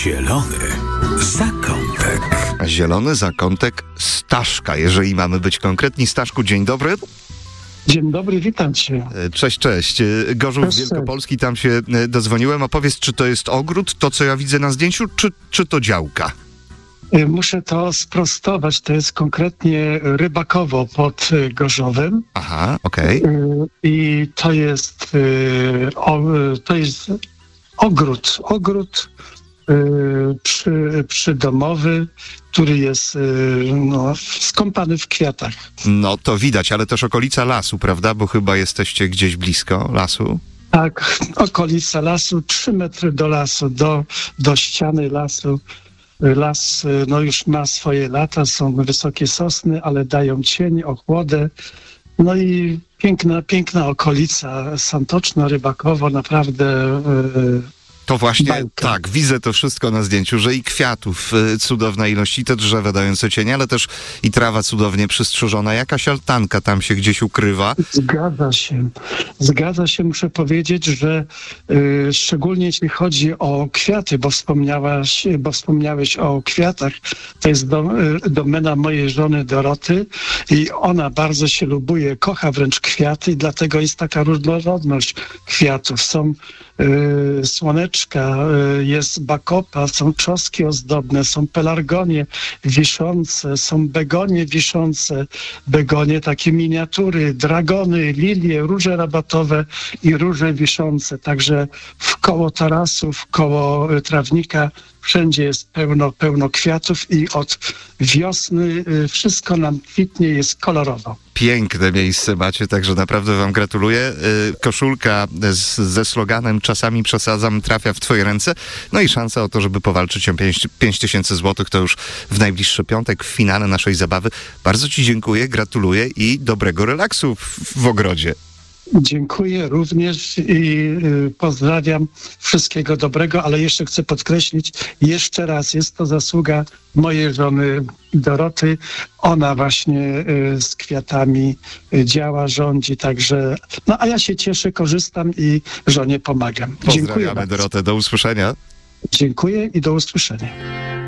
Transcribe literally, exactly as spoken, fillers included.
Zielony zakątek. Zielony zakątek Staszka, jeżeli mamy być konkretni. Staszku, dzień dobry. Dzień dobry, witam cię. Cześć, cześć. Gorzów Cześć, Wielkopolski, tam się dodzwoniłem. A powiedz, czy to jest ogród, to co ja widzę na zdjęciu, czy, czy to działka? Muszę to sprostować. To jest konkretnie Rybakowo pod Gorzowem. Aha, okej. Okay. I to jest, o, to jest ogród. Ogród przy, przydomowy, który jest no, skąpany w kwiatach. No to widać, ale też okolica lasu, prawda? Bo chyba jesteście gdzieś blisko lasu. Tak, okolica lasu, trzy metry do lasu, do, do ściany lasu. Las no już ma swoje lata, są wysokie sosny, ale dają cień, ochłodę. No i piękna, piękna okolica, Santoczno, Rybakowo, naprawdę... Yy, To właśnie, Bajka. tak, widzę to wszystko na zdjęciu, że i kwiatów y, cudowna ilość, i te drzewa dające cień, ale też i trawa cudownie przystrzyżona. Jakaś altanka tam się gdzieś ukrywa. Zgadza się. Zgadza się, muszę powiedzieć, że y, szczególnie jeśli chodzi o kwiaty, bo wspomniałaś, bo wspomniałeś o kwiatach, to jest do, y, domena mojej żony Doroty i ona bardzo się lubuje, kocha wręcz kwiaty i dlatego jest taka różnorodność kwiatów. Są y, słoneczka, y, jest bakopa, są czoski ozdobne, są pelargonie wiszące, są begonie wiszące, begonie takie miniatury, dragony, lilie, róże rabatowe i róże wiszące. Także wkoło tarasu, wkoło trawnika wszędzie jest pełno, pełno kwiatów i od wiosny wszystko nam kwitnie, jest kolorowo. Piękne miejsce macie, także naprawdę wam gratuluję. Koszulka z, ze sloganem "Czasami przesadzam" trafia w twoje ręce. No i szansa o to, żeby powalczyć o pięć tysięcy złotych, to już w najbliższy piątek w finale naszej zabawy. Bardzo ci dziękuję, gratuluję i dobrego relaksu w, w ogrodzie. Dziękuję również i y, pozdrawiam. Wszystkiego dobrego, ale jeszcze chcę podkreślić, jeszcze raz, jest to zasługa mojej żony Doroty. Ona właśnie y, z kwiatami y, działa, rządzi, także, no a ja się cieszę, korzystam i żonie pomagam. Dziękuję Pozdrawiamy bardzo. Dorotę, do usłyszenia. Dziękuję i do usłyszenia.